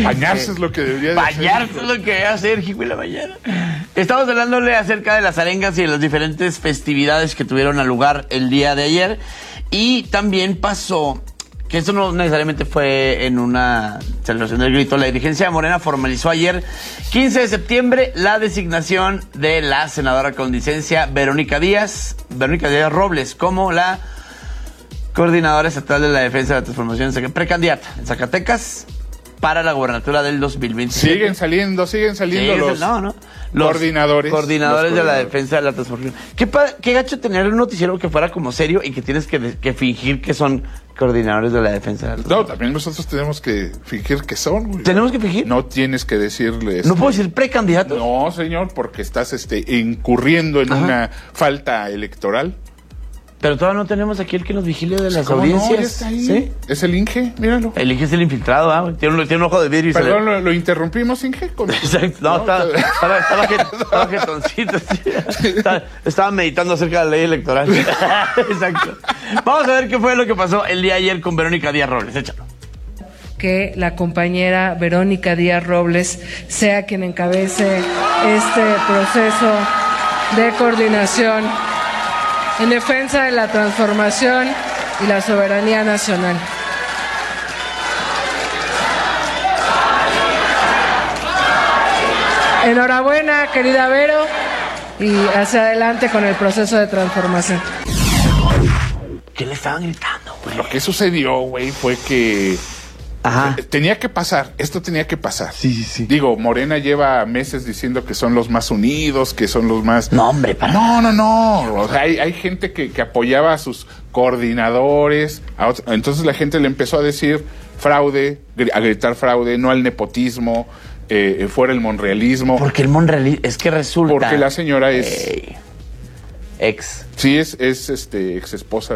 Bañarse es lo que debería de hacer. Bañarse es lo que debe hacer, hijo de la mañana. Estamos hablándole acerca de las arengas y de las diferentes festividades que tuvieron lugar el día de ayer. Y también pasó, que esto no necesariamente fue en una celebración del grito, la dirigencia de Morena formalizó ayer, 15 de septiembre, la designación de la senadora con licencia Verónica Díaz Robles como la coordinadora estatal de la defensa de la transformación, precandidata en Zacatecas para la gobernatura del 2027. Siguen saliendo los coordinadores de la defensa de la transformación. Qué gacho tener un noticiero que fuera como serio y que tienes que fingir que son coordinadores de la defensa de la transformación. No, también nosotros tenemos que fingir que son, güey. ¿Tenemos que fingir? No tienes que decirles. ¿No puedo decir precandidato? No, señor, porque estás incurriendo en una falta electoral. Pero todavía no tenemos aquí el que nos vigile de las ¿Cómo audiencias. No, ya está ahí. ¿Sí? Es el Inge, míralo. El Inge es el infiltrado, tiene un ojo de vidrio. Y perdón, lo interrumpimos, Inge. Exacto, estaba jetoncito. Estaba meditando acerca de la ley electoral. Exacto. Vamos a ver qué fue lo que pasó el día de ayer con Verónica Díaz Robles. Échalo. Que la compañera Verónica Díaz Robles sea quien encabece este proceso de coordinación en defensa de la transformación y la soberanía nacional. Enhorabuena, querida Vero, y hacia adelante con el proceso de transformación. ¿Qué le estaban gritando, güey? Lo que sucedió, güey, fue que tenía que pasar, esto tenía que pasar. Sí. Digo, Morena lleva meses diciendo que son los más unidos, que son los más... No, hombre, para... No. O sea, hay gente que apoyaba a sus coordinadores. Entonces la gente le empezó a decir fraude, a gritar fraude, no al nepotismo, fuera el monrealismo. Porque el monrealismo, es que resulta... Porque la señora es... Ex. Sí, es ex esposa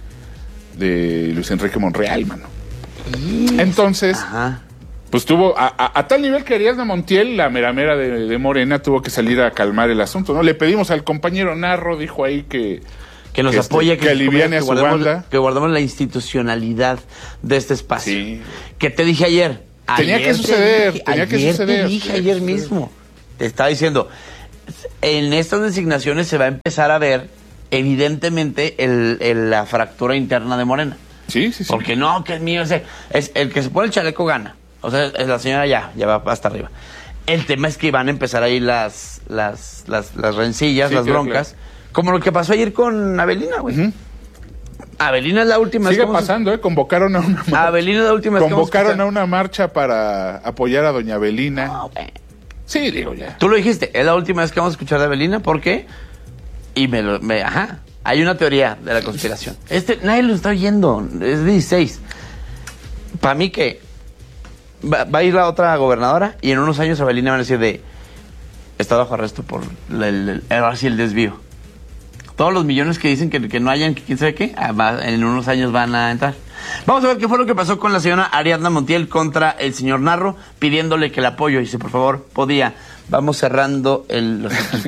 de Luis Enrique Monreal, mano. Entonces, pues tuvo, a tal nivel que Ariadna Montiel, la mera de Morena, tuvo que salir a calmar el asunto, ¿no? Le pedimos al compañero Narro, dijo ahí que nos apoye, que aliviane a su banda. Que guardemos la institucionalidad de este espacio. Sí. Que te dije ayer. Tenía que suceder. Te dije ayer mismo. Te estaba diciendo, en estas designaciones se va a empezar a ver, evidentemente, la fractura interna de Morena. Sí. Porque no, que es mío, es el que se pone el chaleco gana. O sea, es la señora ya va hasta arriba. El tema es que van a empezar ahí las rencillas, las broncas, claro. Como lo que pasó ayer con Avelina, güey. Avelina es la última. Sigue pasando, convocaron a una marcha. Avelina es la última. Convocaron a una marcha para apoyar a doña Avelina. No, güey. Sí, digo ya. Tú lo dijiste, es la última vez que vamos a escuchar de Avelina, ¿por qué? Y hay una teoría de la conspiración. Nadie lo está oyendo, es 16. Para mí que va a ir la otra gobernadora y en unos años Avelina va a decir está bajo arresto por el desvío. Todos los millones que dicen que no hayan, que quién sabe qué, en unos años van a entrar. Vamos a ver qué fue lo que pasó con la señora Ariadna Montiel contra el señor Narro, pidiéndole que el apoyo, y si por favor podía. Vamos cerrando el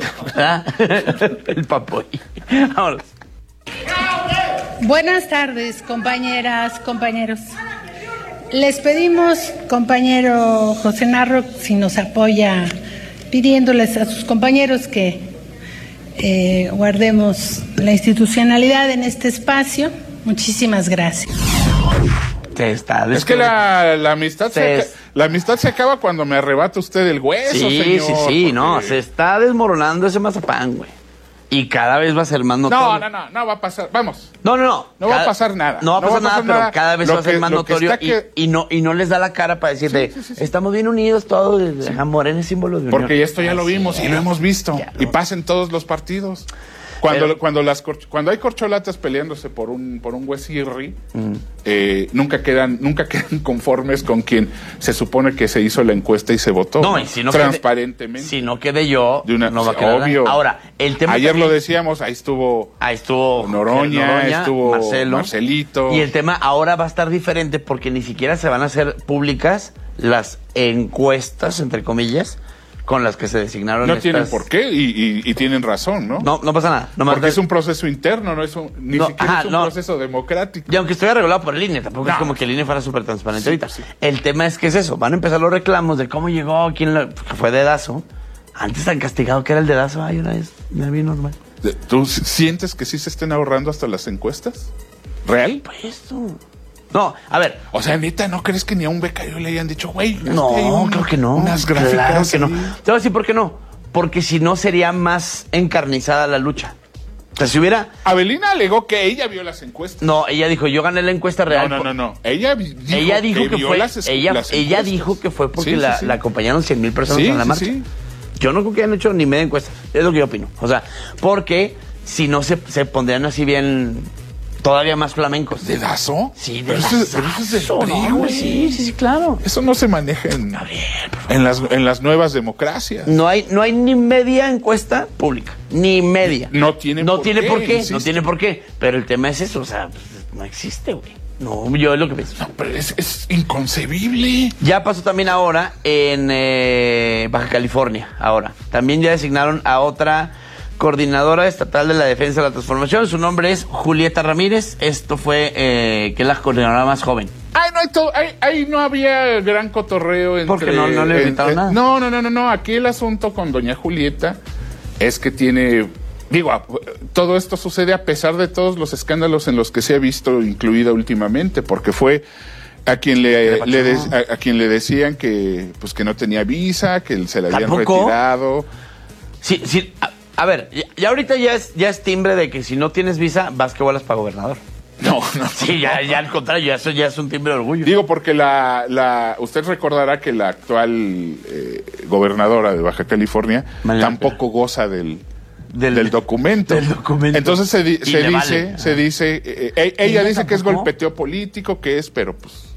papoy. Vámonos. Buenas tardes, compañeras, compañeros. Les pedimos, compañero José Narro, si nos apoya, pidiéndoles a sus compañeros que guardemos la institucionalidad en este espacio. Muchísimas gracias. Es que la amistad se acaba cuando me arrebata usted el hueso, señor. Sí, no, se está desmoronando ese mazapán, güey. Y cada vez va a ser más notorio. No va a pasar, vamos. No va a pasar nada. No va a pasar nada, pero cada vez va a ser más notorio y no les da la cara para decir estamos bien unidos todos, Morena es símbolo de unión. Porque esto ya lo vimos y lo hemos visto. Y pasa en todos los partidos. Cuando hay corcholatas peleándose por un huesirri, nunca quedan conformes con quien se supone que se hizo la encuesta y se votó. No, y si no transparentemente. Si no quede yo, no va a quedar. Obvio. Ahora, el tema ayer también, lo decíamos, ahí estuvo Noroña, estuvo Marcelito. Y el tema ahora va a estar diferente porque ni siquiera se van a hacer públicas las encuestas, entre comillas, con las que se designaron. No tienen por qué y tienen razón, ¿no? No pasa nada. Porque es un proceso interno, no es ni siquiera es un proceso democrático. Y aunque estuviera regulado por el INE, tampoco es como que el INE fuera súper transparente ahorita. Sí. El tema es que es eso. Van a empezar los reclamos de cómo llegó, que fue dedazo. Antes tan castigado que era el dedazo. Ay, una vez me vi normal. ¿Tú sientes que sí se estén ahorrando hasta las encuestas? ¿Real? Pues tú. No, a ver. O sea, neta, ¿no crees que ni a un becario le hayan dicho, güey? No, creo que no. Unas gráficas. Claro que no. ahí. Te voy a decir por qué no. Porque si no sería más encarnizada la lucha. O sea, si hubiera... Avelina alegó que ella vio las encuestas. No, ella dijo, yo gané la encuesta real. No. Ella dijo que vio fue... las Ella encuestas. dijo que fue porque Sí, la acompañaron 100,000 personas en la marcha. Sí. Yo no creo que hayan hecho ni media encuesta. Es lo que yo opino. O sea, porque si no se pondrían así bien... Todavía más flamencos. ¿Dedazo? Sí, pero eso es del PRI, no, güey. Sí, claro. Eso no se maneja en las nuevas democracias. No hay ni media encuesta pública. Ni media. No tiene por qué. No tiene por qué. Pero el tema es eso. O sea, no existe, güey. No, yo es lo que pienso. No, pero es inconcebible. Ya pasó también ahora en Baja California. Ahora. También ya designaron a otra coordinadora estatal de la defensa de la transformación. Su nombre es Julieta Ramírez. Esto fue que es la coordinadora más joven. Ahí no había gran cotorreo entre... Porque no le invitaron nada. No. Aquí el asunto con doña Julieta es que tiene... todo esto sucede a pesar de todos los escándalos en los que se ha visto incluida últimamente, porque fue a quien a quien le decían que pues que no tenía visa, que se la habían retirado. Sí. A ver, ya ahorita ya es timbre de que si no tienes visa, vas que vuelas para gobernador. No. Sí, ya al contrario, eso ya es un timbre de orgullo. Digo, porque usted recordará que la actual gobernadora de Baja California tampoco goza del documento. Del documento. Entonces se dice, ella dice que es golpeteo político, pero pues...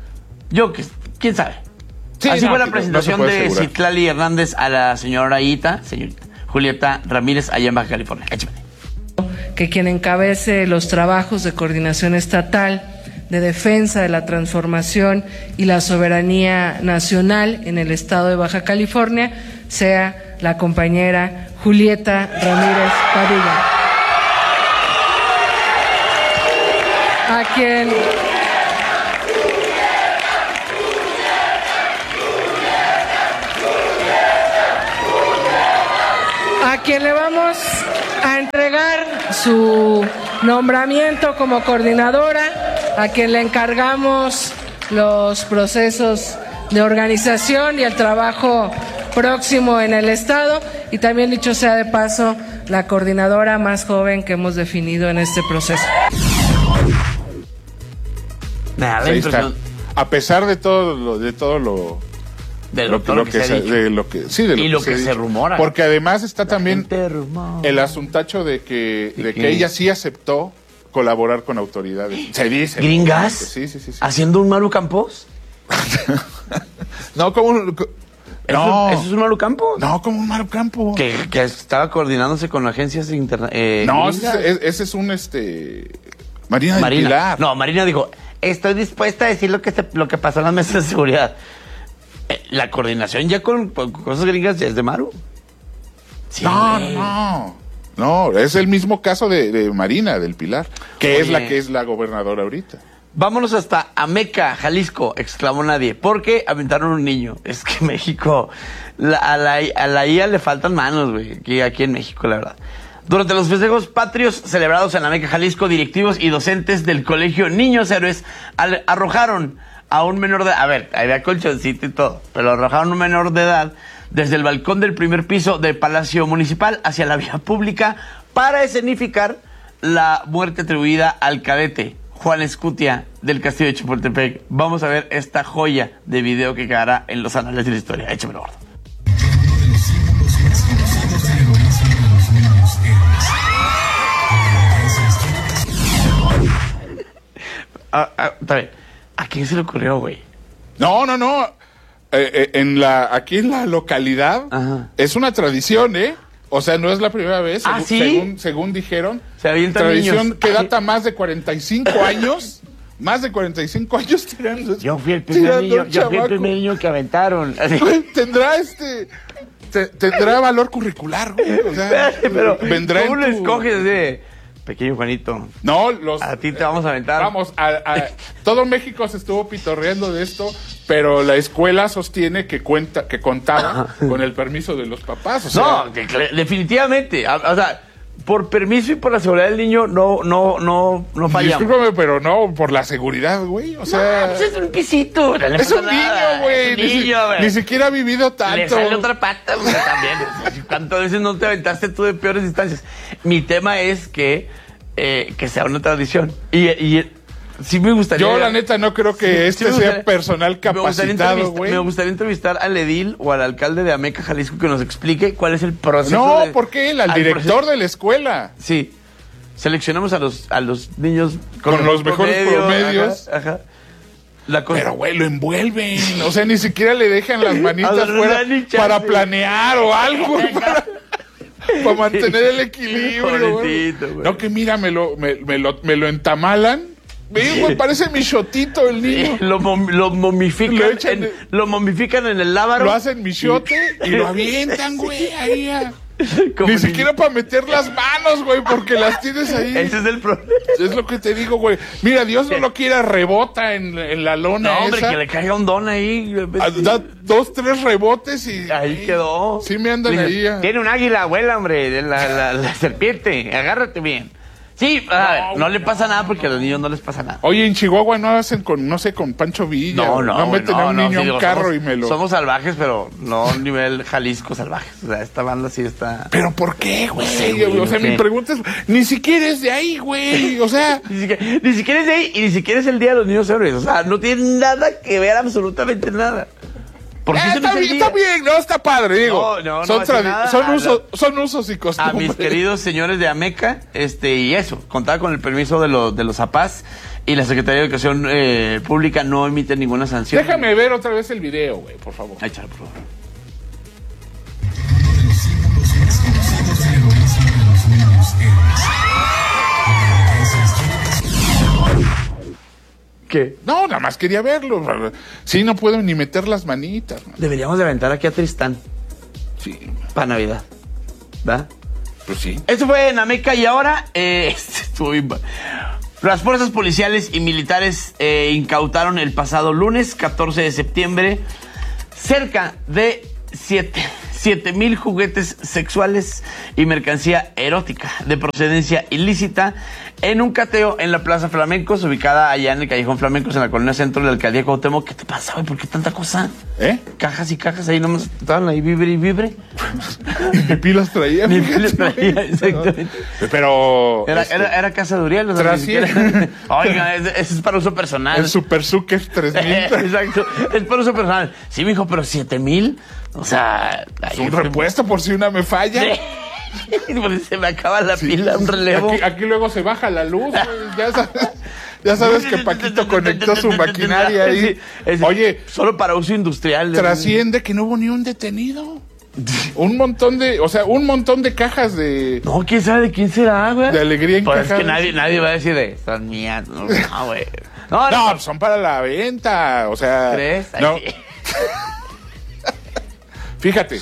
¿Quién sabe? Sí, así fue la no presentación se puede de asegurar. Citlali Hernández a la señorita Julieta Ramírez allá en Baja California. Que quien encabece los trabajos de coordinación estatal de defensa de la transformación y la soberanía nacional en el estado de Baja California sea la compañera Julieta Ramírez Padilla, a quien le vamos a entregar su nombramiento como coordinadora, a quien le encargamos los procesos de organización y el trabajo próximo en el estado, y también, dicho sea de paso, la coordinadora más joven que hemos definido en este proceso. Ahí está. A pesar de todo lo que se rumora. Porque además está también el asuntacho de que ella sí aceptó colaborar con autoridades. Se dice. ¿Gringas? Sí. ¿Haciendo un Maru Campos? No, como... ¿Eso es un Maru Campos? No, como un Maru Campos. Que estaba coordinándose con agencias internacionales. No, ese es un Marina del Pilar. No, Marina dijo, estoy dispuesta a decir lo que pasó en las mesas de seguridad. La coordinación ya con cosas gringas ya es de Maru. Sí. No, es el mismo caso de Marina del Pilar, que es la que es la gobernadora ahorita. Vámonos hasta Ameca, Jalisco, exclamó nadie, porque aventaron un niño. Es que México, a la IA le faltan manos, güey, aquí en México, la verdad. Durante los festejos patrios celebrados en Ameca, Jalisco, directivos y docentes del colegio Niños Héroes arrojaron a un menor de edad, a ver, había colchoncito y todo, pero arrojaron a un menor de edad desde el balcón del primer piso del Palacio Municipal hacia la vía pública para escenificar la muerte atribuida al cadete Juan Escutia del Castillo de Chapultepec. Vamos a ver esta joya de video que quedará en los anales de la historia. Échamelo, gordo. Está bien. ¿A quién se le ocurrió, güey? No. Aquí en la localidad, ajá, es una tradición, ¿eh? O sea, no es la primera vez, según dijeron. Se avientan tradición niños. Que data más de 45 años. Más de 45 años tirando. Yo fui el primer niño que aventaron. Tendrá tendrá valor curricular, güey. O sea, pero vendrá ¿cómo en lo tu... escoges de pequeño Juanito? No, A ti te vamos a aventar. Vamos, todo México se estuvo pitorreando de esto, pero la escuela sostiene que contaba con el permiso de los papás. O sea, No, definitivamente. O sea, por permiso y por la seguridad del niño, no fallamos. discúlpame, pero no, por la seguridad, güey. O sea, Pues es un pisito. No le es pasa un nada. niño, güey. Es un niño, güey. Ni siquiera ha vivido tanto. Le sale otra pata, güey, también. ¿Cuántas veces no te aventaste tú de peores instancias? Mi tema es que sea una tradición. Y sí me gustaría... Yo, la neta, no creo que sí me sea gustaría- personal capacitado, güey. Me gustaría entrevistar al edil o al alcalde de Ameca, Jalisco, que nos explique cuál es el proceso. No, ¿por qué? Al director proceso. de la escuela. Sí. Seleccionamos a los niños Con los mejores promedios. Ajá. La cosa. Pero, güey, lo envuelven. O sea, ni siquiera le dejan las manitas A ver, fuera ni chance. para planear o algo. Para mantener el equilibrio, güey. Pobrecito, güey. No, que mira, me lo entamalan. Ve, güey, parece mi shotito el niño. Lo momifican. Lo echan Lo momifican en el lábaro. Lo hacen michote y lo avientan, güey, ahí. Como Ni niño. siquiera para meter las manos, güey, porque las tienes ahí. Ese es el problema. Es lo que te digo, güey. Mira, Dios no lo quiera, rebota en la lona No, hombre, esa. que le caiga un don ahí. Da 2, 3 rebotes y... Ahí quedó. Sí me andan Le ahí. dice, tiene un águila, abuela, hombre, la serpiente. Agárrate bien. Sí, no le pasa nada porque a los niños no les pasa nada. Oye, en Chihuahua no hacen con, no sé, con Pancho Villa. No meten a un niño a un carro somos, y me lo... Somos salvajes, pero no a nivel Jalisco salvajes. O sea, esta banda sí está... ¿Pero por qué, güey? sé, güey, O sea, no sé. mi pregunta es, ni siquiera es de ahí, güey. O sea... Ni siquiera es de ahí y ni siquiera es el Día de los Niños Héroes. O sea, no tiene nada que ver absolutamente nada. ¿Por qué está bien, no, está padre, digo. No, son, hace nada. son usos y A costumbres. mis queridos señores de Ameca, y eso, contaba con el permiso de los APAS y la Secretaría de Educación Pública no emite ninguna sanción. Déjame ver otra vez el video, güey, por favor. Échale, por favor. ¿Qué? No, nada más quería verlo. Sí, no puedo ni meter las manitas. Man. Deberíamos de aventar aquí a Tristán Sí, para Navidad. ¿Va? pues sí. Esto fue en Ameca y ahora estuvo bien. Las fuerzas policiales y militares incautaron el pasado lunes, 14 de septiembre, cerca de 7,000 juguetes sexuales y mercancía erótica de procedencia ilícita en un cateo en la Plaza Flamencos, ubicada allá en el Callejón Flamencos, en la colonia centro de la alcaldía Cuauhtémoc. ¿Qué te pasa, güey? ¿Por qué tanta cosa? Cajas y cajas ahí nomás estaban ahí, vibre y vibre. Ni pilas traía. Ni fíjate, pilas traía, güey. exactamente. Pero... Era casa de Uriel. O sea, Trasciende. ni siquiera- Oiga, ese es para uso personal. El Super Zucker 3000. Exacto, es para uso personal. Sí, mijo, pero 7,000. O sea, Es un repuesto por si una me falla. Pues se me acaba la pila, un relevo. Aquí luego se baja la luz, güey, ya sabes que Paquito conectó su maquinaria ahí. Sí, Oye, solo para uso industrial. trasciende que no hubo ni un detenido. Un montón de cajas de... No, quién sabe de quién será, güey. De alegría en Pues es que cajas. nadie va a decir de son mías. No, güey. No, No, son para la venta, o sea... ¿Crees? Ay, No, sí. fíjate.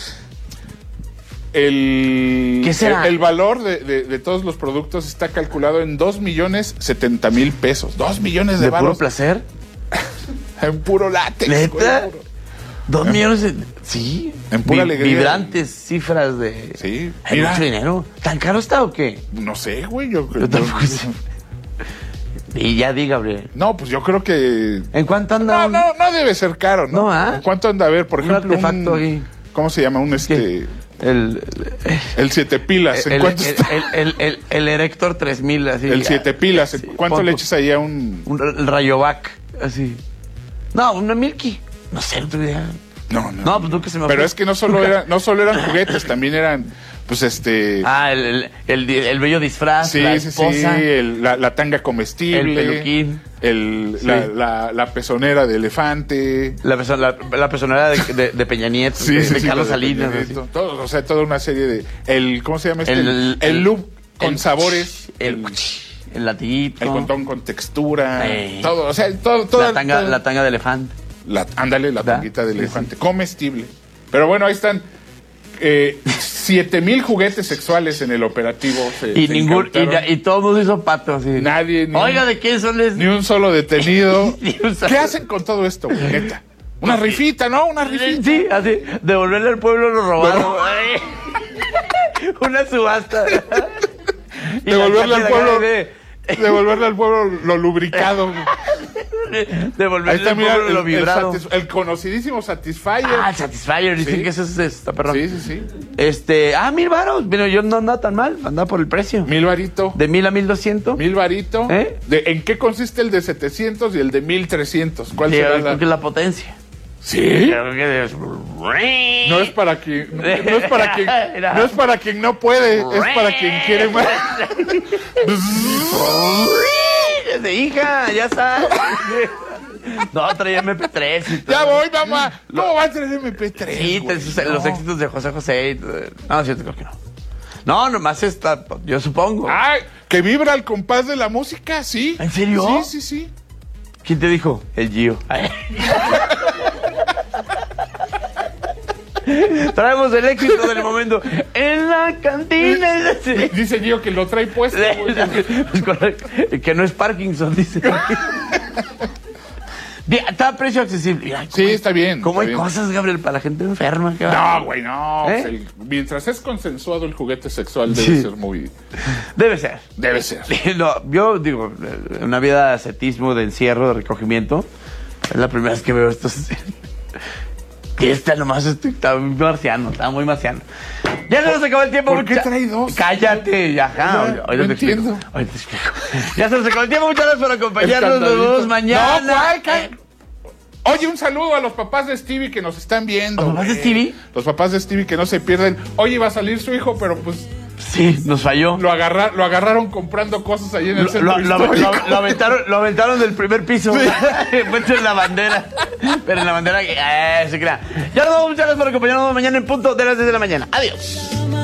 ¿Qué será? El valor de todos los productos está calculado en 2,70,000 pesos. 2 millones de ¿De puro varos. placer? En puro látex. ¿Neta? güey, puro. 2 millones de... Sí. En pura alegría. Vibrantes cifras de... Sí, Hay mira. mucho dinero. ¿Tan caro está o qué? No sé, güey. Yo tampoco sé. Y ya di, Gabriel. No, pues yo creo que... ¿En cuánto anda? No debe ser caro, ¿no? No, ¿ah? ¿En cuánto anda? A ver, por Un ejemplo, artefacto ahí. ¿cómo se llama? ¿Qué? El 7 pilas. ¿En cuánto está? el Erector 3000, así. El 7 pilas. ¿En Sí, cuánto pon- le echas ahí a un...? El Rayovac, así. No, una Milky. No sé, no tengo idea. No. No, pues nunca se me Pero fue. es que no solo eran juguetes, también eran, pues Ah, el bello disfraz, Sí, la sí, esposa, la tanga comestible. el peluquín. Sí. La pezonera de elefante. la personalidad de Peña Nieto, de Carlos de Salinas. Peña así. Nieto. Todo, o sea, toda una serie de... ¿Cómo se llama este? El loop con sabores. El latiguito. El condón con textura. Sí. Todo, o sea, todo. La tanga de elefante. Ándale, la ¿Da? tanguita de Sí, elefante. Comestible. Pero bueno, ahí están. 7,000 juguetes sexuales en el operativo. Y todo el mundo hizo pato así. Nadie. Oiga, ¿de quién son ni un solo detenido. ¿Qué hacen con todo esto, güey, neta? Una rifita, ¿no? Una rifita. Sí, así. Devolverle al pueblo lo robado. Una subasta. Devolverle al pueblo lo lubricado. Devolverle al pueblo lo vibrado. El conocidísimo Satisfyer. El Satisfyer. Dicen que eso está perrón. Sí. 1,000 varos. Mira, yo no andaba tan mal. Andaba por el precio. 1,000 varito. De 1,000 a 1,200. 1,000 varito. ¿En qué consiste el de 700 y el de 1,300? ¿Cuál será Porque la potencia. ¿Sí? No es para quien no puede, es para quien quiere más. De hija, ya sabes. No, traía MP3. Ya voy, mamá. ¿Cómo va a traer MP3? Sí, los éxitos de José José. No, cierto, creo que no. No, nomás está, yo supongo. Ay, que vibra al compás de la música, sí. ¿En serio? Sí. ¿Quién te dijo? El Gio. Traemos el éxito del momento en la cantina. Dice Gio que lo trae puesto. Que no es Parkinson, dice. Está a precio accesible. Sí, está bien. ¿Cómo hay cosas, Gabriel, para la gente enferma? No, güey, no. Mientras es consensuado el juguete sexual debe ser muy... Debe ser. No, yo digo, una vida de ascetismo, de encierro, de recogimiento, es la primera vez que veo estos... Que nomás está muy marciano, Ya se nos acabó el tiempo. ¿Por qué trae dos? Cállate, ya. No entiendo. Hoy te explico. Ya se nos acabó el tiempo. Muchas gracias por acompañarnos. Nos vemos mañana. No, oye, un saludo a los papás de Stevie que nos están viendo. ¿Los papás de Stevie? Los papás de Stevie que no se pierden. Oye, va a salir su hijo, pero pues... Sí, nos falló. Lo agarraron comprando cosas ahí en el centro histórico. Lo aventaron del primer piso. Sí. Puesto en la bandera. Pero en la bandera se crea. Ya nos vamos, muchas gracias por acompañarnos mañana en punto de las 10 de la mañana. Adiós.